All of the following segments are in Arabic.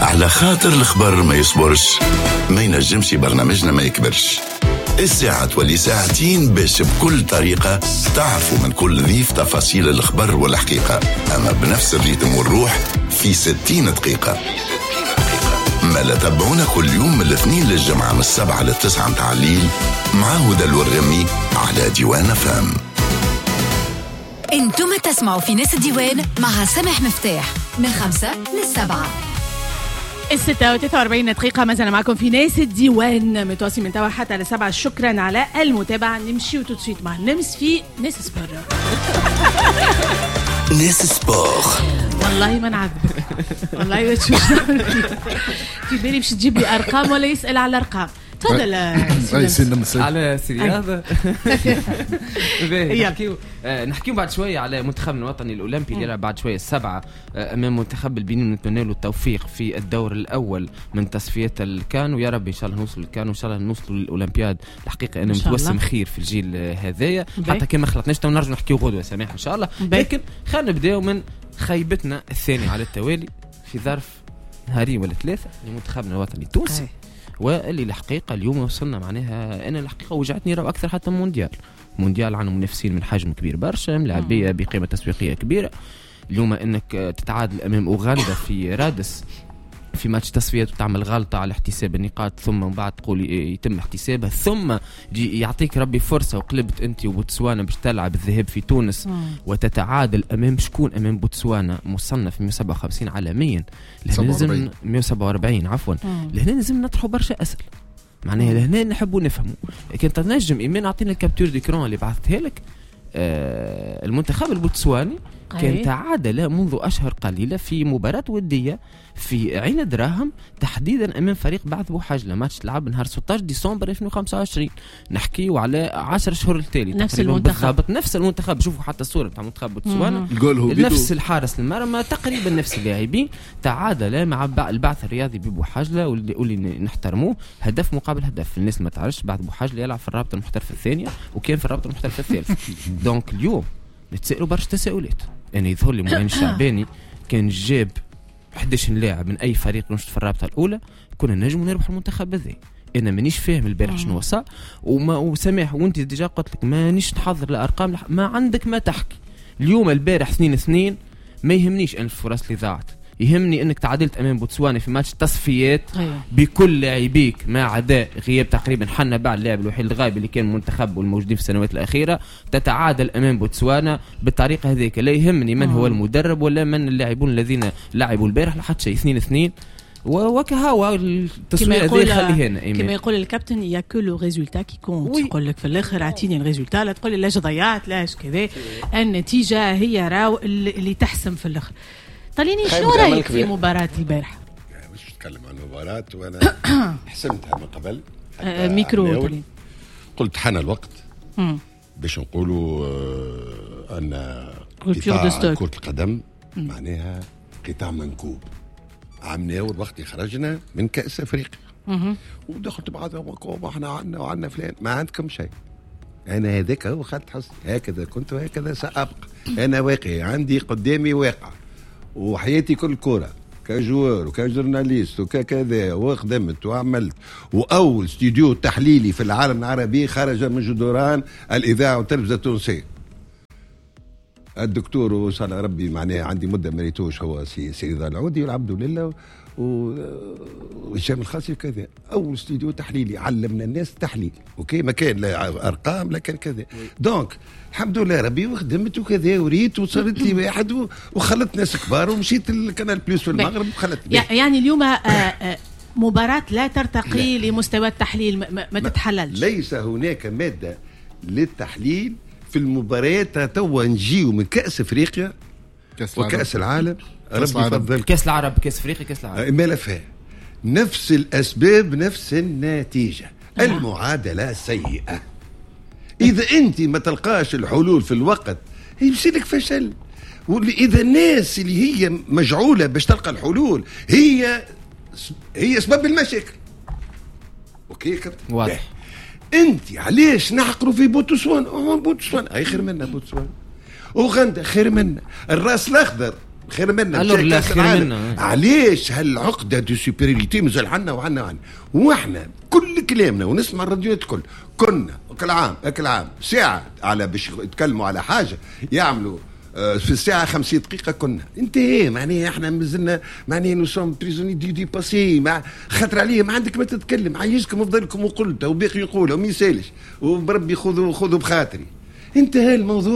على خاطر الخبر ما يصبرش، ما ينجمش برنامجنا ما يكبرش. الساعة تولي ساعتين باش بكل طريقة تعرفوا من كل ضيف تفاصيل الخبر والحقيقة، أما بنفس الريتم والروح في 60 دقيقة. ما لا تابعونا كل يوم من الاثنين للجمعة من 7 ل 9 متاع الليل مع هدى الورمي على ديوان فام. انتم تسمعوا في ناس الديوان مع سامح مفتاح من 5 ل7. 46 دقيقة مثلا معكم في ناس الديوان متواصل من توا حتى ل7. شكرا على المتابعة. نمشي وتوتسويت مع نمس في ناس سبور. ناس سبور والله ما نعذبك، والله تشوف نعمل في بالي باش تجيب لي أرقام ولا يسأل على أرقام. تفضل على سرياضة. نحكيو بعد شوية على منتخبنا الوطني الأولمبي اللي يلعب بعد شوية السبعة أمام منتخب البنين. نتمنى له التوفيق في الدور الأول من تصفيات الكان، ويا رب إن شاء الله نوصل للكان وإن شاء الله نوصل للأولمبياد. الحقيقة أنا متوسم خير في الجيل هذايا، حتى كما خلطناش ونرجع نحكيو غدوة سامح إن شاء الله. لكن خلينا نبداو من خيبتنا الثانية على التوالي في ظرف نهارين ولا ثلاثة لمنتخبنا الوطني التونسي. واللي الحقيقة اليوم وصلنا معناها أنا الحقيقة وجعتني رأو أكثر حتى مونديال عنهم منافسين من حجم كبير برشا، ملاعبية بقيمة تسويقية كبيرة. اليوم أنك تتعادل أمام أوغندا في رادس في ماتش تصفيات وتعمل غلطة على احتساب النقاط، ثم من بعد تقول يتم احتسابها، ثم يعطيك ربي فرصة وقلبت أنت وبوتسوانا باش تلعب الذهاب في تونس وتتعادل أمام شكون؟ أمام بوتسوانا مصنف 157 عالميا. لازم 147 عفوا. لهنا لازم نطرحوا برشا أسئلة معناها لهنا نحبوا نفهموا. لكن تنجم إيمان أعطينا الكابتور ديكرون اللي بعثتها لك. المنتخب البوتسواني كان تعادل منذ أشهر قليلة في مباراة ودية في عين دراهم تحديدا أمام فريق بعث بوحجلة. ماتش لعب نهار 16 ديسمبر 2025. نحكيو على 10 شهور التالي. نفس المنتخب. شوفوا حتى الصورة بتاع منتخب بوتسوانا نفس الحارس المرمى تقريبا نفس اللاعبين. تعادل مع البعث الرياضي ببوحجلة واللي نحترموه هدف مقابل هدف. الناس ما تعرفش بعد بوحجلة يلعب في الرابطة المحترفة الثانية وكان في الرابطة المحترفة الثالثة. دونك اليوم نتسألوا برشا تساؤلات. أنا يظهر لي معين الشعباني كان جاب 11 لاعب من أي فريق نشط في الرابطة الأولى كنا نجم نربح المنتخب هذا. أنا مانيش فاهم البارح شنو وصل وسامح وأنت ديجا قلت لك مانيش نحضر الأرقام ما عندك ما تحكي. اليوم البارح 2-2 ما يهمنيش أن الفرص اللي ضاعت، يهمني انك تعادلت امام بوتسوانا في ماتش تصفيات بكل لاعبيك ما عدا غياب تقريبا حنا بعد اللاعب الوحيد الغايب اللي كان منتخب والموجودين في السنوات الاخيره. تتعادل امام بوتسوانا بالطريقه هذيك. لا يهمني من هو المدرب ولا من اللاعبون الذين لعبوا البارح لحد شيء 2-2 وكهوا التصوير هذا خليه هنا. كما يقول الكابتن يا كو لو ريزولتا كي كونت. يقول لك في الاخر اعطيني الريزولتا، لا تقول لي لاش ضيعت لاش كذا. النتيجه هي راو اللي تحسم في الاخر. طليني شنو رايك في مباراة البارحة؟ مش نتكلم عن المباراة وانا حسمتها من قبل. ميكرو طلين. قلت حان الوقت باش نقولوا ان قطاع كرة القدم معناها قطاع منكوب. عملناه الوقت خرجنا من كأس افريقيا ودخلت بعضهم احنا عنا فلان. ما عندكم شيء. انا هذاك هو خدت حس هكذا كنت وهكذا سأبقى. انا واقعي عندي قدامي واقع وحياتي كل كرة كجوار وكجورناليست وكذا وخدمت وعملت. وأول استوديو تحليلي في العالم العربي خرج من جدران الإذاعة والتلفزة التونسية. الدكتور وصل ربي معناه عندي مدة مريتوش هو سي رضا العودي والعبد لله وهشام الخاصي وكذا. أول استوديو تحليلي علمنا الناس تحليل اوكي ما كان لا أرقام لا كان كذا. دونك الحمد لله ربي وخدمت وكذا وريت وصلت لي واحد وخلت ناس كبار ومشيت القناه بلوس في المغرب وخلت يعني اليوم مباراة لا ترتقي لمستوى التحليل ما تتحللش. ليس هناك مادة للتحليل في المباريات. توا نجيو من كأس افريقيا وكأس العالم ربي يفضل كأس العرب كأس افريقيا كأس العرب ملفها نفس الأسباب نفس النتيجة. المعادلة سيئة. إذا أنت ما تلقاش الحلول في الوقت يمشي لك فشل. وإذا الناس اللي هي مجعولة باش تلقى الحلول هي سبب المشاكل. أوكي كابتن واضح. أنت علاش نحقروا في بوتسوانا؟ بوتسوانا أي خير منا. بوتسوانا أوغندا خير منا. الراس الأخضر خير منا لا خير منا. علاش هالعقده دو سوبيريوريتي مازال عنا وعنا واحنا كل كلامنا ونسمع الراديوات الكل كنا كل عام ساعه على باش يتكلموا على حاجه يعملوا في الساعة 50 دقيقة كنا انتهي. معناها احنا مازلنا معناها نو سوم بريزوني دي باسي خاطر عليه ما عندك ما تتكلم عايشكم افضلكم وقلت وباقي يقول وما يسالش وبربي خذوا بخاطري. انتهى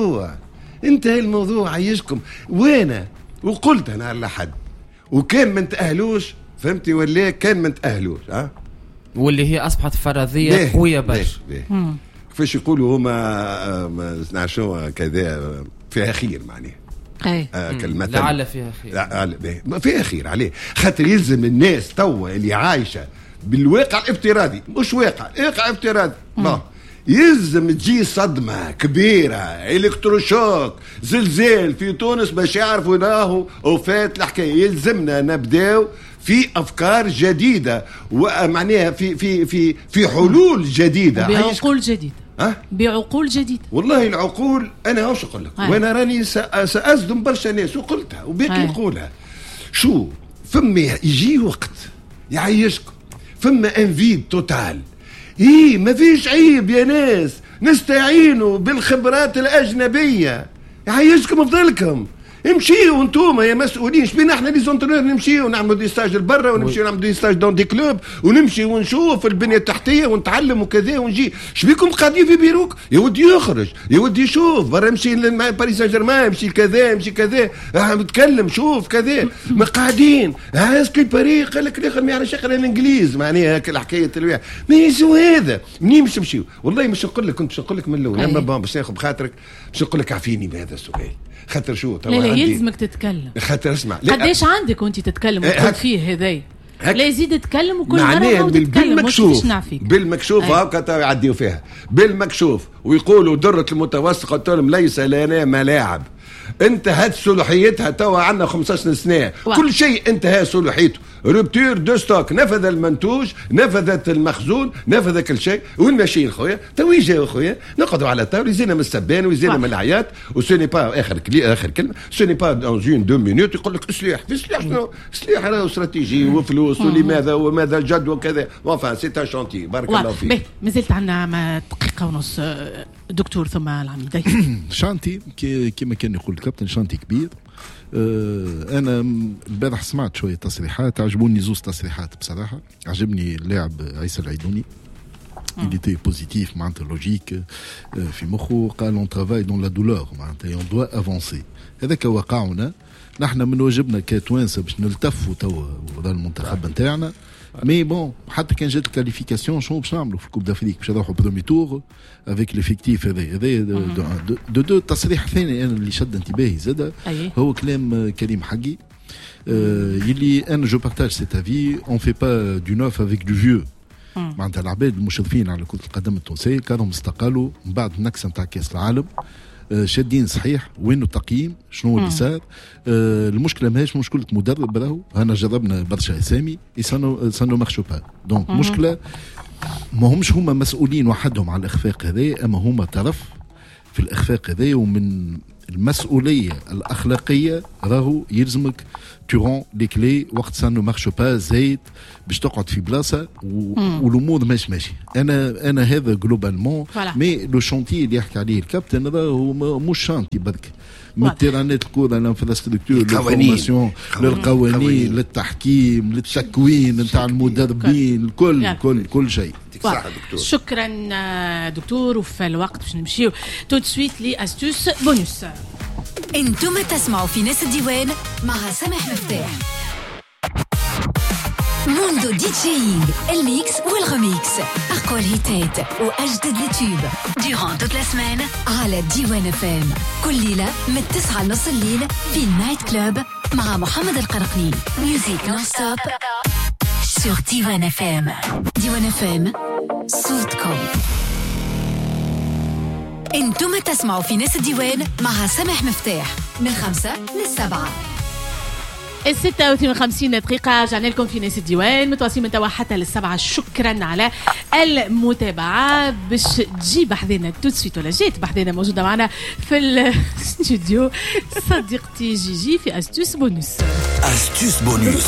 الموضوع عايشكم وانا وقلت انا على حد وكان ما نتأهلوش فهمتي ولا كان ما نتأهلوش واللي هي اصبحت فرضية قوية باش كيفاش يقولوا هما نعشوا كذا فيها خير معناها كلمة لعل فيها خير ما فيها خير عليه خاطر يلزم الناس توا اللي عايشة بالواقع الافتراضي مش واقع افتراضي يلزم تجي صدمة كبيرة الكتروشوك زلزال في تونس باش يعرفوا راهو وفات الحكاية. يلزمنا نبداو في افكار جديدة ومعناها في حلول جديدة بعقول جديدة والله العقول انا واش نقول لك وانا راني سأصدم برشا ناس وقلتها وباقي نقولها. شو فما يجي وقت يعيشكم فما انفيد توتال ما فيش عيب يا ناس نستعينوا بالخبرات الأجنبية يعيشكم افضلكم امشيوا انتوما يا مسؤولين شبينا احنا لي زونترونور نمشيوا نعملوا دي ستاج لبرا ونمشيوا نعملوا دي ستاج دون دي كلوب ونمشي ونشوف البنية التحتية ونتعلم وكذا ونجي شبيكم قاعدين في بيروك يا ودي يخرج يا ودي يشوف برا يمشي باريس سان جيرمان يمشي كذا نتكلم شوف كذا ما قاعدين اسكي باري قال لك الاخر ما يعرفش يقرا الانجليز معناها هكا الحكايه الواحد ما يسوى هذا منين باش نمشيو والله مش نقول لك كنت باش نقول لك من الاول اما باش ناخذ بخاطرك باش نقول لك عافيني بهذا السؤال خاطر شو لا يلزمك تتكلم خاطر اسمع قداش عندك وانت تتكلم وتقول فيه هذايا لا يزيد تتكلم وكل مره تتكلم مش نعفيك بالمكشوف هاكا يعديوا فيها بالمكشوف ويقولوا درة المتوسط قلت لهم ليس لنا ملاعب انتهت صلاحيتها توا عندنا 15 سنه كل شيء انتهى صلاحيته روبتور دو ستوك نفذ المنتوج نفذت المخزون نفذ كل شيء وين ماشيين خويا تو يجاو خويا نقعدوا على الطاوله يزينا من السبان ويزينا من العياط وسوني با اخر كلمه سوني با دون اون 2 مينوت يقول لك سلاح في سلاح شنو سلاح راهو استراتيجي وفلوس ولماذا وماذا الجد وكذا وفا سي ان شانتي بارك الله فيك. مازلت عندنا دقيقه ونص دكتور ثم العميدي شانتي كما كان يقول الكابتن شانتي كبير. انا البارح سمعت شويه تصريحات عجبوني زوز تصريحات بصراحه. عجبني اللاعب عيسى العيدوني il était positif معناتها لوجيك في مخه قال on travaille dans la douleur معناتها on doit avancer. هذاك واقعنا نحن من واجبنا كتوانسه باش نلتفوا توا وراء المنتخب نتاعنا مي بون حتى كان جات الكاليفيكاسيون شنو باش نعملوا في الكوب دافريك باش نروحوا برومي تور افيك ليفيكتيف هذا دو تصريح ثاني انا اللي شد انتباهي زاد هو كلام كريم حقي يلي انا جو بارتاج سيت افي اون في با دو نوف افيك دو فيو معناتها العباد المشرفين على كرة القدم التونسية كانوا استقالوا من بعد النكسة نتاع كأس العالم شادين صحيح وينو التقييم شنو اللي صار. المشكله ماهيش مشكله مدرب راهو انا جربنا برشا اسامي سانو مارشو با دونك مشكله ما همش هما مسؤولين وحدهم على الاخفاق هذا اما هما طرف في الاخفاق هذا ومن المسؤوليه الاخلاقيه راهو يلزمك تورون لي كلي وقت سانو مارشو با زيت باش تقعد في بلاصه والامور ماشي انا هذا جلوبالمون مي لو شونتي اللي يحكي عليه الكابتن راهو مش شانتي برك من تيرانات الكوره الانفراستركتور للفورماسيون للقوانين للتحكيم للتكوين نتاع المدربين كل شيء. شكرا دكتور وفي الوقت باش نمشيو تو سويت لي استوس بونوس. انتم تسمعوا في ناس الديوان مع سامح مفتاح. موندو دي جيينغ الميكس والغميكس أقوى الهيتات وأجدد اليوتيوب durant toute la semaine على ديوان اف ام كل ليلة من 9 لنص الليل في النايت كلوب مع محمد القرقني ميوزيك نون ستوب sur ديوان اف ام. ديوان اف ام صوتكم. انتم تسمعوا في ناس الديوان مع سامح مفتاح من 5 ل7. 56 دقيقة رجعنا لكم في ناس الديوان متواصلين من توا حتى للسبعة. شكرا على المتابعة. باش تجي بحذنا توتسويت ولا جيت بحذنا موجودة معنا في الاستوديو صديقتي جيجي في أستوس بونوس. أستوس بونوس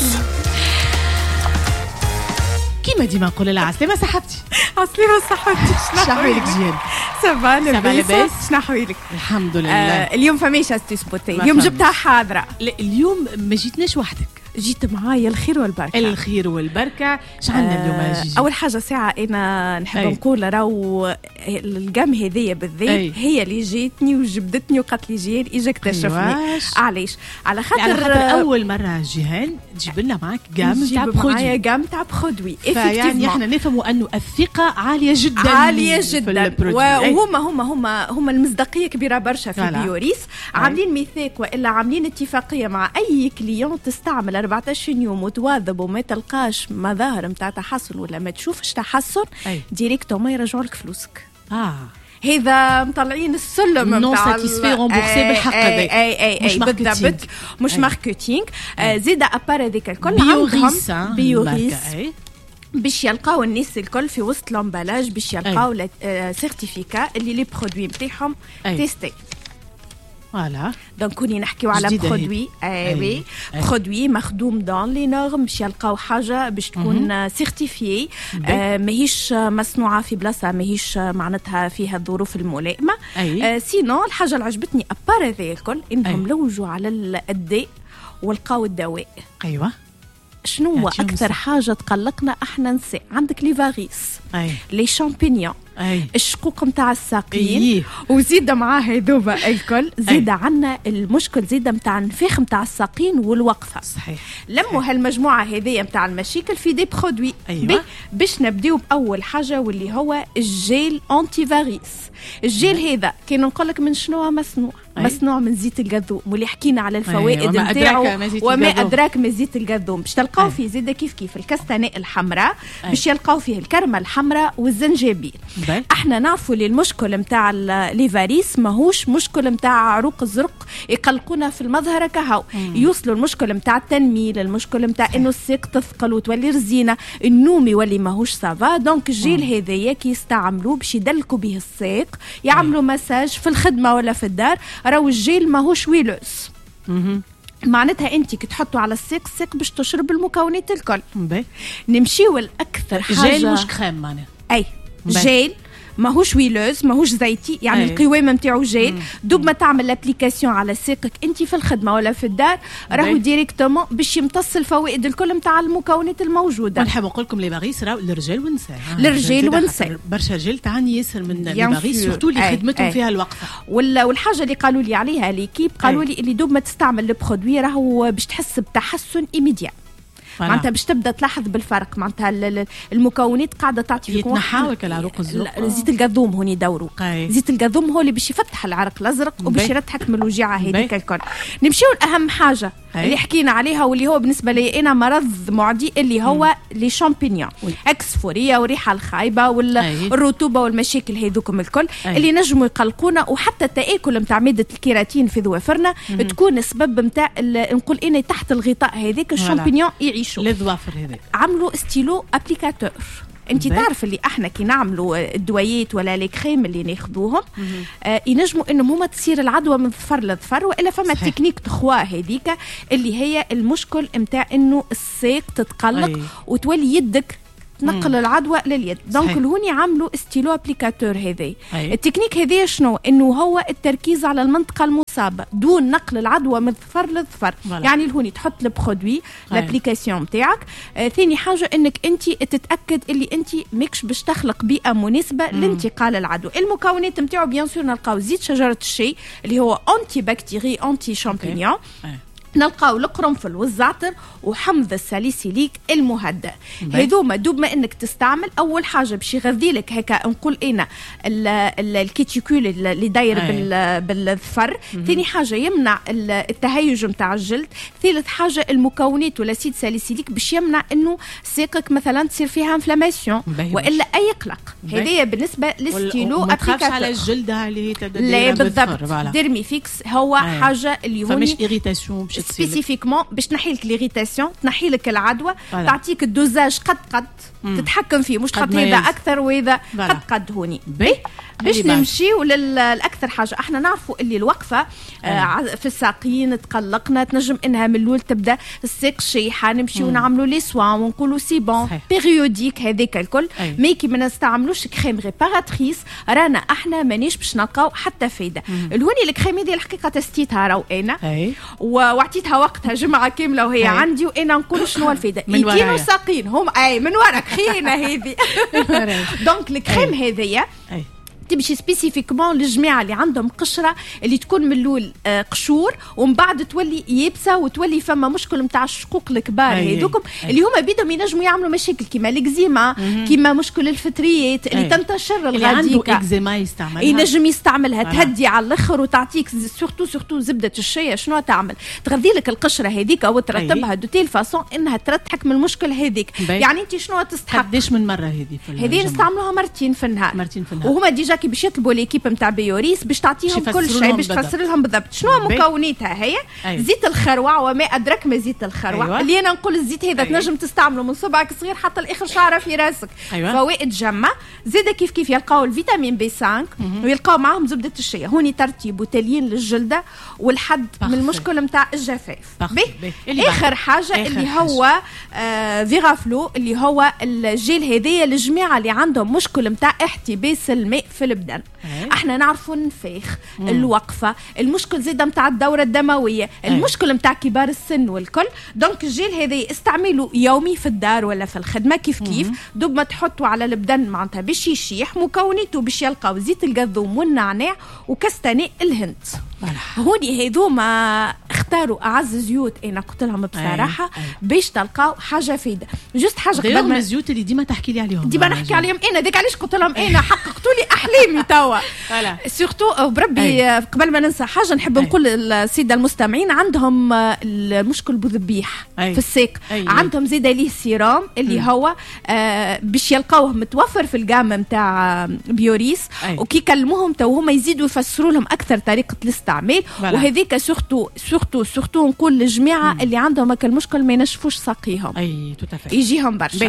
كيما ديما نقول لها عسلامة صاحبتي. عسلامة صاحبتي. شنحوالك جيان؟ سافا لاباس. شنحوالك؟ الحمد لله. اليوم فماش أستوس بوتي. اليوم جبتها حاضرة. اليوم ما جيتناش وحدك. جيت معايا الخير والبركة. الخير والبركة. شعلنا اليوم جيجي؟ أول حاجة ساعة أنا نحب نقول راهو القام هذية بالذات هي اللي جيتني وجبدتني وقالت لي جيهان إجا اكتشفني. علاش؟ على خاطر أول مرة جيهان تجيب لنا معاك قام تاع برودوي. معايا قام تاع برودوي. يعني احنا نفهموا أنه الثقة عالية جدا. عالية جدا. وهم المصداقية كبيرة برشا في بيوريس. عاملين ميثاق وإلا عاملين اتفاقية مع أي كليون تستعمل 14 يوم وتواظب وما تلقاش مظاهر متاع تحسن ولا ما تشوفش تحسن ديريكتو ما يرجعوا لك فلوسك. هذا مطلعين السلم نون ساتيسفي رومبورسي بالحق هذا. مش بالضبط مش ماركتينغ. زيد ابار هذيك الكل بيوريس باش يلقاو الناس الكل في وسط لامبالاج باش يلقاو سيرتيفيكا اللي لي برودوي نتاعهم تيستي. فوالا دونك كوني نحكيو على برودوي برودوي مخدوم دون لي نورم باش يلقاو حاجه باش تكون سيرتيفيي ماهيش مصنوعه في بلاصه ماهيش معناتها فيها الظروف الملائمه. سينو الحاجه اللي عجبتني ابار هذا الكل انهم لوجوا على الداء ولقاو الدواء. ايوه شنو هو اكثر حاجه تقلقنا احنا نساء؟ عندك لي فاريس لي شامبينيون الشقوق نتاع الساقين وزيد معاه هذوما الكل زيد عنا المشكل زيد نتاع النفاخ نتاع الساقين والوقفه. صحيح. لموا هالمجموعه هذيا نتاع المشاكل في دي برودوي. باش نبداو باول حاجه واللي هو الجيل انتي فاريس. الجيل هذا كي نقول لك من شنو مصنوع؟ مصنوع من زيت القذوم واللي حكينا على الفوائد نتاعو وما ادراك من زيت القذوم. باش تلقاو فيه زيد كيف الكستناء الحمراء باش يلقاو فيه الكرمه الحمراء والزنجبيل. احنا نعرفوا اللي المشكل نتاع لي فاريس ماهوش مشكل نتاع عروق الزرق يقلقونا في المظهر كهو. يوصلوا المشكل نتاع التنميل المشكل نتاع انه الساق تثقل وتولي رزينه النوم يولي ماهوش سافا. دونك الجيل هذايا كي يستعملوه باش يدلكوا به الساق يعملوا مساج في الخدمه ولا في الدار. راهو الجيل ماهوش ويلوس. معناتها انت كي تحطوا على الساق باش تشرب المكونات الكل. نمشيو الاكثر حاجه جيل مش كريم معناها. جيل ماهوش ويلوز ماهوش زيتي يعني القوامه نتاعو جيل. دوب ما تعمل لابليكاسيون على ساقك انت في الخدمه ولا في الدار راهو ديريكتومون باش يمتص الفوائد الكل نتاع المكونات الموجوده. ونحب نقول لكم لي باغيس راهو الرجال والنساء. الرجال والنساء برشا رجال تعني ياسر من لي باغيس سورتو اللي خدمتهم فيها الوقفه. والحاجه اللي قالوا لي عليها ليكيب قالوا لي اللي دوب ما تستعمل البرودوي راهو باش تحس بتحسن ايميديا. معناتها باش تبدا تلاحظ بالفرق. معناتها المكونات قاعده تعطي فيك يتنحاولك العروق الزرق. زيت القذوم هوني يدوروا. زيت القذوم هو اللي باش يفتح العرق الازرق وباش يرتحك من الوجيعه هذيك الكل. نمشيو لاهم حاجه اللي حكينا عليها واللي هو بالنسبه لي انا مرض معدي اللي هو لي شامبينيون اكسفوريا والريحه الخايبه والرطوبه والمشاكل هذوكم الكل اللي نجموا يقلقونا. وحتى التاكل نتاع ماده الكيراتين في ظوافرنا تكون سبب نتاع نقول انا تحت الغطاء هذيك الشامبينيون يعيشوا. الظوافر هذيك عملوا ستيلو ابليكاتور. انت تعرف اللي احنا كي نعملوا الدويات ولا لي كريم اللي ناخذوهم ينجموا انهم هما تصير العدوى من ظفر لظفر والا فما تكنيك تخوا هذيك اللي هي المشكل نتاع انه الساق تتقلق وتولي يدك تنقل العدوى لليد. دونك لهوني عملوا ستيلو ابليكاتور هذي. التكنيك هذي شنو؟ انه هو التركيز على المنطقه المصابه دون نقل العدوى من ظفر لظفر. يعني لهوني تحط البرودوي الابليكاسيون نتاعك. ثاني حاجه انك انت تتاكد اللي انت ماكش باش تخلق بيئه مناسبه لانتقال العدوى. المكونات نتاعو بيان سور نلقاو زيت شجره الشاي اللي هو انتي بكتيري انتي شامبينيون. نلقاو القرنفل والزعتر وحمض الساليسيليك المهدئ. هذوما دوب ما انك تستعمل اول حاجه باش يغذي لك هكا نقول انا الكيتيكول اللي داير بالظفر. ثاني حاجه يمنع التهيج نتاع الجلد. ثالث حاجه المكونات والاسيد ساليسيليك باش يمنع انه ساقك مثلا تصير فيها انفلاماسيون والا اي قلق. هذه بالنسبه للستيلو ما تخافش على الجلده اللي هي تبدا لا بالضبط ديرمي فيكس هو حاجه اللي هوني فماش ايريتاسيون باش تصير سبيسيفيكمون باش تنحي لك ليريتاسيون تنحي لك العدوى تعطيك الدوزاج قد تتحكم فيه مش خاطر هذا اكثر وهذا قد هوني باش نمشيو للاكثر حاجه احنا نعرفوا اللي الوقفه في الساقين تقلقنا تنجم انها من الاول تبدا الساق شيحه نمشيو نعملوا لي سوان ونقولوا سي بون بيريوديك هذاك الكل مي كي ما نستعملوش كريم ريباراتريس رانا احنا مانيش باش نلقاو حتى فايده الهوني الكريم هذه الحقيقه تستيتها راهو انا وعطيتها وقتها جمعه كامله وهي عندي وانا نقول شنو الفايده يدينوا ساقين هم من وراك خينا هذه دونك الكريم هذيا تمشي سبيسيفيكمون للجماعه اللي عندهم قشره اللي تكون من الاول قشور ومن بعد تولي يابسه وتولي فما مشكل نتاع الشقوق الكبار هذوكم اللي هما بيدهم ينجموا يعملوا مشاكل كيما الاكزيما كيما مشكل الفطريات اللي تنتشر اللي عنده اكزيما يستعملها ينجم يستعملها تهدي على الاخر وتعطيك سورتو زبده الشيا شنو تعمل تغذي لك القشره هذيك او ترتبها دو تيل فاصون انها ترتحك من المشكل هذيك يعني انت شنو تستحق قداش من مره هذه نستعملوها مرتين في النهار وهما ديجا كي باش يطلبوا ليكيب نتاع بيوريس باش تعطيهم كل شيء باش تفسر لهم بالضبط شنو مكوناتها هي زيت الخروع وما ادرك ما زيت الخروع اللي انا نقول الزيت هذا تنجم تستعمله من صبعك صغير حتى لاخر شعره في راسك فوائد جمه زيد كيف يلقاو الفيتامين بي 5 ويلقاو معاهم زبده الشيا هوني ترتيب وتليين للجلده والحد من المشكل نتاع الجفاف اخر حاجه اللي هو فيغافلو اللي هو الجيل هذايا للجماعه اللي عندهم مشكل نتاع احتباس الماء في البدن احنا نعرفوا النفاخ الوقفه المشكل زيدا نتاع الدوره الدمويه المشكل نتاع كبار السن والكل دونك الجيل هذا استعملوا يومي في الدار ولا في الخدمه كيف دوب ما تحطوا على البدن معناتها باش يشيح مكوناته باش يلقاو زيت القذوم والنعناع وكستناء الهند هوني هذوما اختاروا اعز زيوت انا قلت لهم بصراحه باش تلقاو حاجه فايده جست حاجه قبل ما الزيوت اللي ديما تحكي لي عليهم ديما نحكي عليهم انا ديك علاش قلت لهم انا حققتوا لي احلامي توا سورتو بربي قبل ما ننسى حاجه نحب نقول للساده المستمعين عندهم المشكل بوذبيح في الساق عندهم زيد ليه سيرام اللي هو باش يلقاوه متوفر في الجام نتاع بيوريس وكي كلموهم تو هما يزيدوا يفسروا لهم اكثر طريقه الاستعمال وهذيك سورتو نقول للجماعه اللي عندهم هكا المشكل ما ينشفوش ساقيهم يجيهم برشا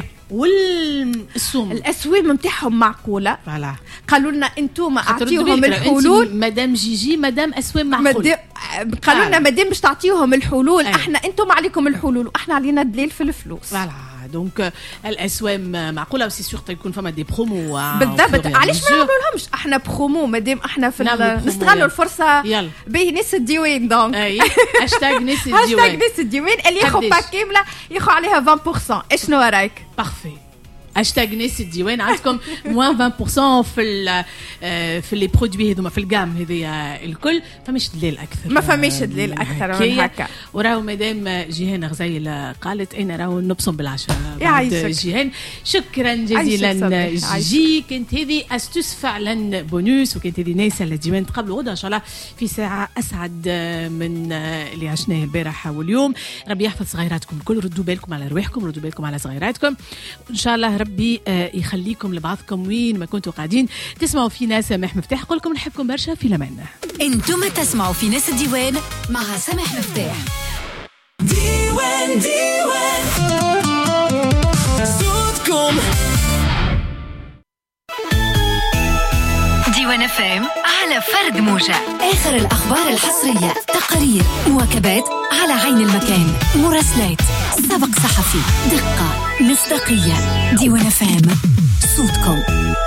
الاسوام نتاعهم معقوله قالوا لنا انتم اعطيوهم الحلول مدام جيجي مدام اسوام معقول قالوا لنا مدام باش تعطيوهم الحلول احنا انتم عليكم الحلول واحنا علينا الدليل في الفلوس دونك الاسوام معقوله وسي سورت يكون فما دي برومو بالضبط علاش ما نعملوا لهمش احنا برومو مادام احنا في نستغلوا الفرصه باهي ناس الديوان دونك هاشتاج ناس الديوان اللي ياخذ باك كامله ياخذ عليها 20% اشنو رايك بارفي هاشتاج ناس الديوان عندكم موان 20% في لي برودوي هذوما في الجام هذيا الكل فماش دليل اكثر ما فماش دليل اكثر من هكا وراهو مدام جيهان غزيل قالت انا راهو نبصم بالعشاء بعد جيهان شكرا جزيلا جيجي كانت هذه استوس فعلا بونوس وكانت هذه ناس الديوان تقبلوا غدا ان شاء الله في ساعه اسعد من اللي عشناه البارح واليوم ربي يحفظ صغيراتكم الكل ردوا بالكم على رواحكم ردوا بالكم على صغيراتكم ان شاء الله ربي يخليكم لبعضكم وين ما كنتوا قاعدين تسمعوا فينا سامح مفتاح قول لكم نحبكم برشا في الامان انتم تسمعوا في ناس الديوان مع سامح مفتاح ديوان صوتكم ديوان اف ام على فرد موجة اخر الاخبار الحصرية تقارير مواكبات على عين المكان مراسلات سبق صحفي دقة مصداقية ديوان اف ام صوتكم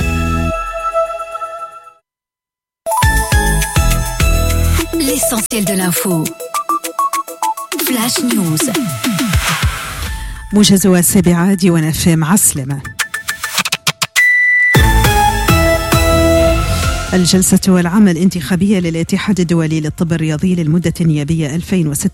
l'essentiel de l'info فلاش نيوز موجز السابعة ديوان اف ام عسلمة الجلسة العامة الانتخابية للاتحاد الدولي للطب الرياضي للمدة النيابية 2026-2030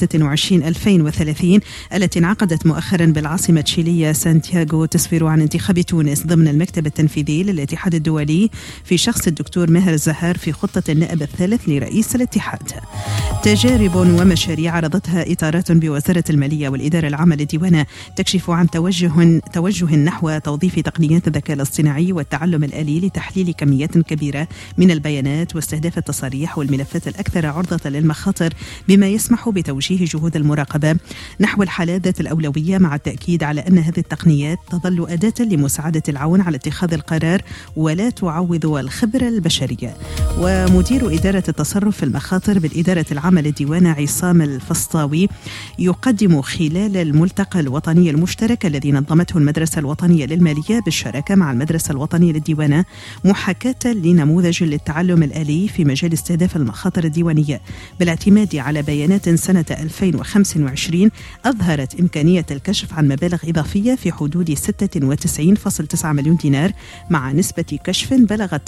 التي انعقدت مؤخرا بالعاصمة تشيلية سانتياغو تسفر عن انتخاب تونس ضمن المكتب التنفيذي للاتحاد الدولي في شخص الدكتور ماهر الزهار في خطة النائب الثالث لرئيس الاتحاد. تجارب ومشاريع عرضتها إطارات بوزارة المالية والإدارة العامة للديوانة تكشف عن توجه نحو توظيف تقنيات الذكاء الاصطناعي والتعلم الآلي لتحليل كميات كبيرة من البيانات واستهداف التصاريح والملفات الأكثر عرضة للمخاطر، بما يسمح بتوجيه جهود المراقبة نحو الحالات ذات الأولوية، مع التأكيد على أن هذه التقنيات تظل أداة لمساعدة العون على اتخاذ القرار ولا تعوض الخبرة البشرية. ومدير إدارة التصرف في المخاطر بالإدارة العامة للديوانة عصام الفسطاوي يقدم خلال الملتقى الوطني المشترك الذي نظمته المدرسة الوطنية للمالية بالشراكة مع المدرسة الوطنية للديوانة محاكاة لنموذج للتعلم الآلي في مجال استهداف المخاطر الديوانية بالاعتماد على بيانات سنة 2025 أظهرت إمكانية الكشف عن مبالغ إضافية في حدود 96.9 مليون دينار مع نسبة كشف بلغت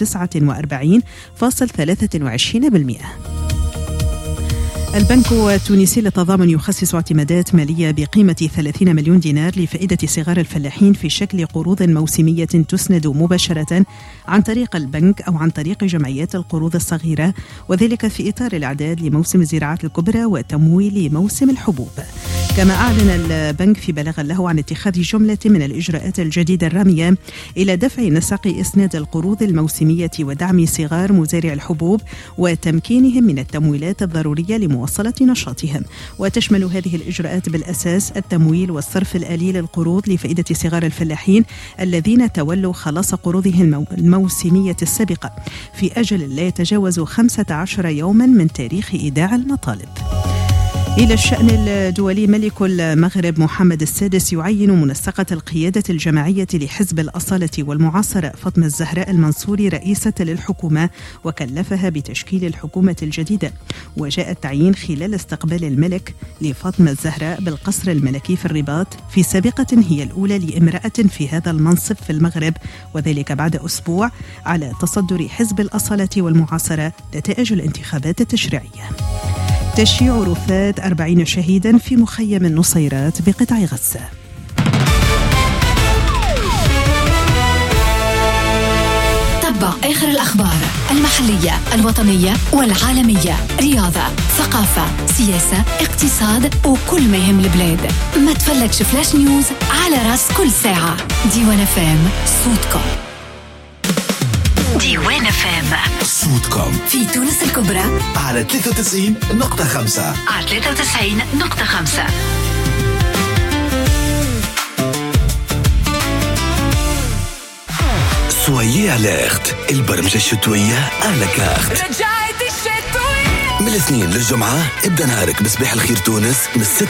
49.23%. البنك التونسي للتضامن يخصص اعتمادات مالية بقيمة 30 مليون دينار لفائدة صغار الفلاحين في شكل قروض موسمية تسند مباشرة عن طريق البنك أو عن طريق جمعيات القروض الصغيرة، وذلك في إطار الإعداد لموسم الزراعات الكبرى وتمويل موسم الحبوب. كما أعلن البنك في بلاغ له عن اتخاذ جملة من الإجراءات الجديدة الرامية إلى دفع نسق إسناد القروض الموسمية ودعم صغار مزارع الحبوب وتمكينهم من التمويلات الضرورية لمواصلة نشاطهم. وتشمل هذه الإجراءات بالأساس التمويل والصرف الآلي للقروض لفائدة صغار الفلاحين الذين تولوا خلاص قروضهم الموسمية السابقة في أجل لا يتجاوز 15 يوما من تاريخ إيداع المطالب. إلى الشأن الدولي، ملك المغرب محمد السادس يعين منسقة القيادة الجماعية لحزب الأصالة والمعاصرة فاطمة الزهراء المنصوري رئيسة للحكومة، وكلفها بتشكيل الحكومة الجديدة. وجاء التعيين خلال استقبال الملك لفاطمة الزهراء بالقصر الملكي في الرباط في سابقة هي الأولى لامرأة في هذا المنصب في المغرب، وذلك بعد أسبوع على تصدر حزب الأصالة والمعاصرة نتائج الانتخابات التشريعية. تشييع رفات 40 شهيدا في مخيم النصيرات بقطاع غزة. تابع آخر الأخبار المحلية الوطنية والعالمية، رياضة، ثقافة، سياسة، اقتصاد وكل ما يهم البلاد. ما تفلكش فلاش نيوز على راس كل ساعة. ديوان فام، صوتكم. ديوان فام، صوتكم في تونس الكبرى على 93.5. على 93.5. سويي أليرت، البرمجة الشتوية على كارت. رجعت الشتوية من الاثنين للجمعة ابدأ نهارك بصباح الخير تونس من